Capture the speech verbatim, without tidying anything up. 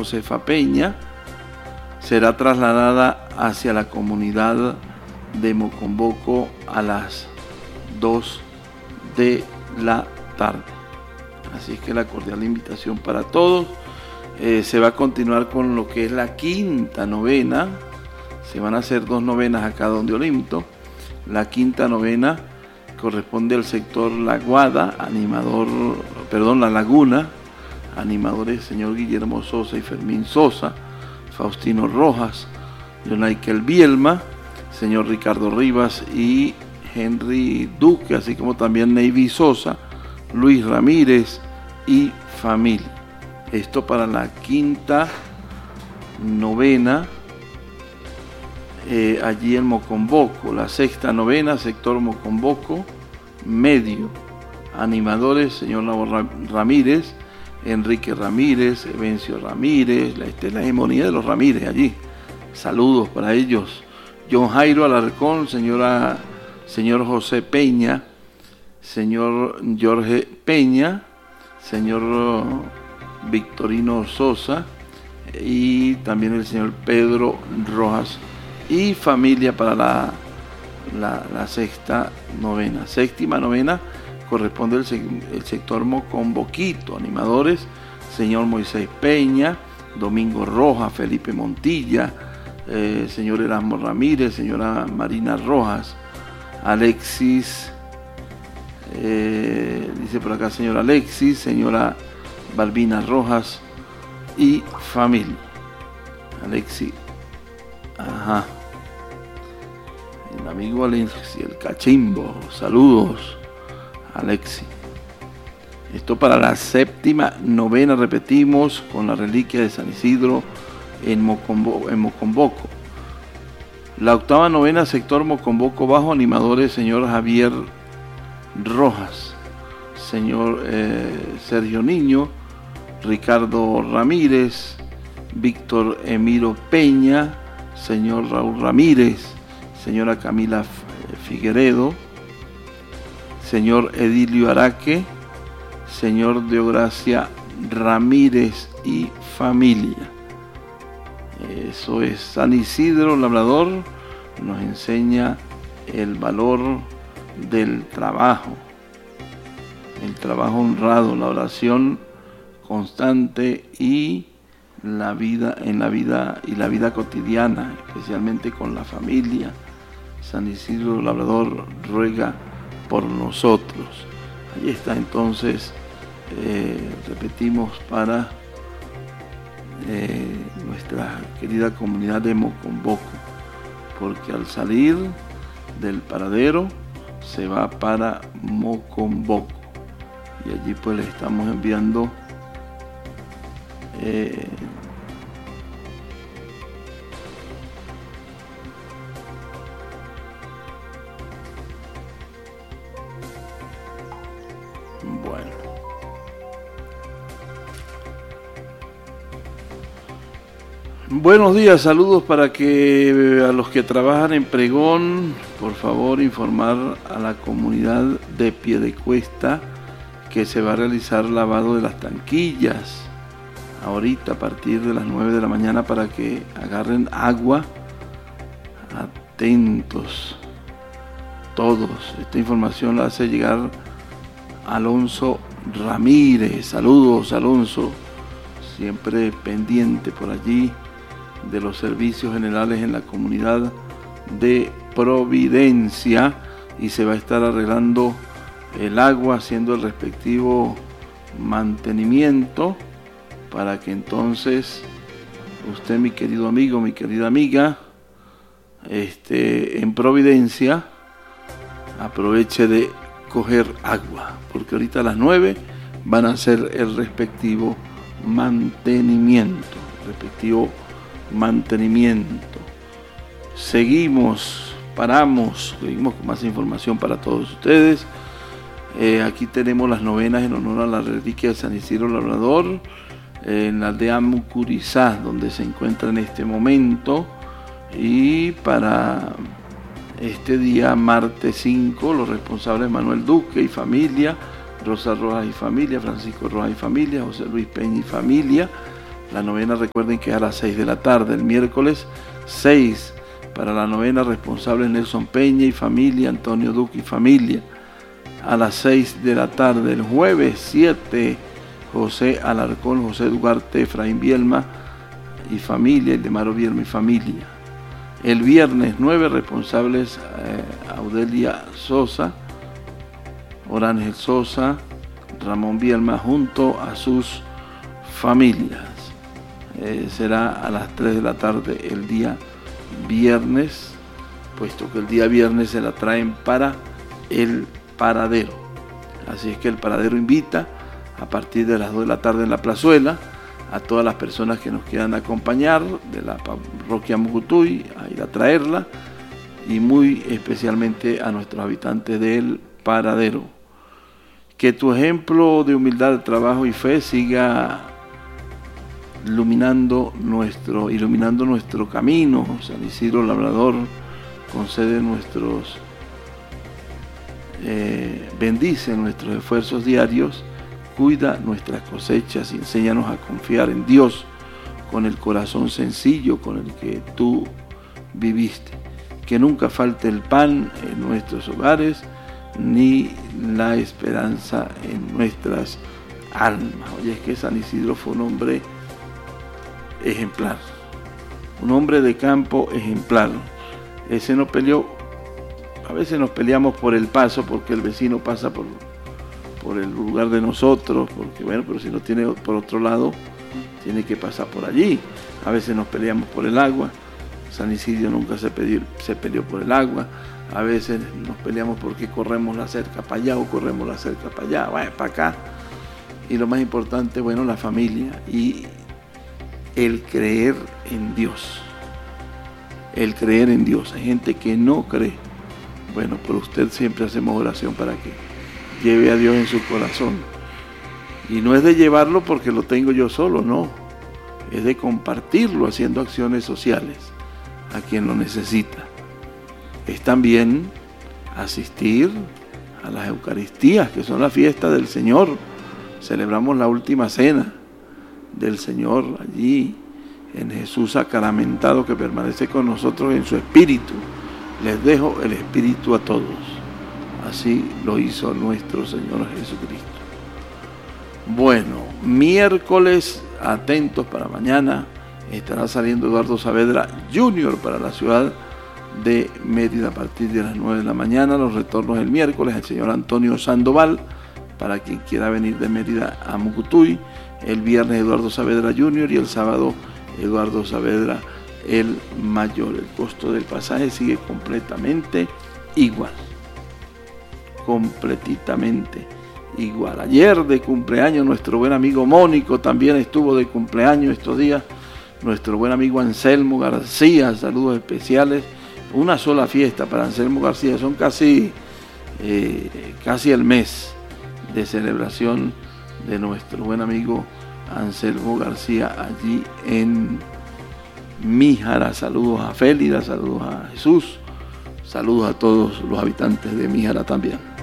Josefa Peña será trasladada hacia la comunidad de Mocomboco a las dos de la tarde. Así es que la cordial invitación para todos. Eh, se va a continuar con lo que es la quinta novena. Se van a hacer dos novenas acá donde Olinto. La quinta novena corresponde al sector La Guada, animador, perdón, La Laguna, animadores señor Guillermo Sosa y Fermín Sosa, Faustino Rojas, Jonaikel Bielma, señor Ricardo Rivas y Henry Duque, así como también Neyvi Sosa, Luis Ramírez y familia. Esto para la quinta novena eh, allí en Mocomboco. La sexta novena, sector Mocomboco medio, animadores señor Nabo Ramírez, Enrique Ramírez, Evencio Ramírez, la estela hegemonía de los Ramírez allí. Saludos para ellos. John Jairo Alarcón, señora, señor José Peña, señor Jorge Peña, señor Victorino Sosa y también el señor Pedro Rojas y familia para la, la, la sexta novena. Séptima novena corresponde el, el sector Mocomboquito, animadores, señor Moisés Peña, Domingo Rojas, Felipe Montilla, eh, señor Erasmo Ramírez, señora Marina Rojas, Alexis, eh, dice por acá señor Alexis, señora Balbina Rojas y familia. Alexis, ajá, el amigo Alexis, el cachimbo, saludos. Alexi. Esto para la séptima novena, repetimos, con la reliquia de San Isidro en, Mocombo, en Mocomboco. La octava novena, sector Mocomboco Bajo, animadores señor Javier Rojas, señor eh, Sergio Niño, Ricardo Ramírez, Víctor Emiro Peña, señor Raúl Ramírez, señora Camila Figueredo, señor Edilio Araque, señor Deogracia Ramírez y familia. Eso es San Isidro Labrador, nos enseña el valor del trabajo, el trabajo honrado, la oración constante y la vida en la vida y la vida cotidiana, especialmente con la familia. San Isidro Labrador ruega por nosotros. Ahí está entonces, eh, repetimos, para eh, nuestra querida comunidad de Mocomboco, porque al salir del paradero se va para Mocomboco y allí pues le estamos enviando eh, bueno, buenos días, saludos para que a los que trabajan en pregón, por favor informar a la comunidad de Piedecuesta que se va a realizar lavado de las tanquillas ahorita a partir de las nueve de la mañana para que agarren agua. Atentos todos, esta información la hace llegar Alonso Ramírez. Saludos, Alonso, siempre pendiente por allí de los servicios generales en la comunidad de Providencia, y se va a estar arreglando el agua, haciendo el respectivo mantenimiento para que entonces usted, mi querido amigo, mi querida amiga, este, en Providencia aproveche de coger agua, porque ahorita a las nueve van a hacer el respectivo mantenimiento, respectivo mantenimiento. Seguimos, paramos, seguimos con más información para todos ustedes. Eh, aquí tenemos las novenas en honor a la reliquia de San Isidro Labrador, eh, en la aldea Mucurizá, donde se encuentra en este momento. Y para este día, martes cinco, los responsables Manuel Duque y familia, Rosa Rojas y familia, Francisco Rojas y familia, José Luis Peña y familia, La novena, recuerden que es a las seis de la tarde. El miércoles seis, para la novena, responsables Nelson Peña y familia, Antonio Duque y familia, a las seis de la tarde. El jueves siete, José Alarcón, José Duarte, Efraín Bielma y familia, Ildemaro Bielma y familia. El viernes nueve, responsables eh, Audelia Sosa, Orángel Sosa, Ramón Bielma junto a sus familias. Eh, será a las tres de la tarde el día viernes, puesto que el día viernes se la traen para el Paradero. Así es que el Paradero invita a partir de las dos de la tarde en la plazuela a todas las personas que nos quieran acompañar de la parroquia Mucutuy a ir a traerla, y muy especialmente a nuestros habitantes del Paradero. Que tu ejemplo de humildad, trabajo y fe siga iluminando nuestro, iluminando nuestro camino. San Isidro Labrador concede nuestros, eh, bendice nuestros esfuerzos diarios, cuida nuestras cosechas y enséñanos a confiar en Dios con el corazón sencillo con el que tú viviste. Que nunca falte el pan en nuestros hogares, ni la esperanza en nuestras almas. Oye, es que San Isidro fue un hombre ejemplar, un hombre de campo ejemplar. Ese no peleó. A veces nos peleamos por el paso, porque el vecino pasa por, por el lugar de nosotros, porque bueno, pero si no tiene por otro lado, tiene que pasar por allí. A veces nos peleamos por el agua. San Isidro nunca se peleó, se peleó por el agua. A veces nos peleamos porque corremos la cerca para allá o corremos la cerca para allá, vaya para acá. Y lo más importante, bueno, la familia y el creer en Dios. El creer en Dios. Hay gente que no cree. Bueno, pero usted siempre hacemos oración para que lleve a Dios en su corazón. Y no es de llevarlo porque lo tengo yo solo, no. Es de compartirlo haciendo acciones sociales a quien lo necesita. Es también asistir a las Eucaristías, que son la fiesta del Señor. Celebramos la última cena del Señor allí, en Jesús sacramentado que permanece con nosotros en su Espíritu. Les dejo el Espíritu a todos. Así lo hizo nuestro Señor Jesucristo. Bueno, miércoles, atentos para mañana, estará saliendo Eduardo Saavedra junior para la ciudad de Mérida a partir de las nueve de la mañana. Los retornos el miércoles, el señor Antonio Sandoval, para quien quiera venir de Mérida a Mucutuy. El viernes Eduardo Saavedra junior y el sábado Eduardo Saavedra el mayor. El costo del pasaje sigue completamente igual. Completamente igual. Ayer de cumpleaños nuestro buen amigo Mónico, también estuvo de cumpleaños estos días. Nuestro buen amigo Anselmo García, saludos especiales. Una sola fiesta para Anselmo García, son casi, eh, casi el mes de celebración de nuestro buen amigo Anselmo García allí en Míjara. Saludos a Félida, saludos a Jesús, saludos a todos los habitantes de Míjara también.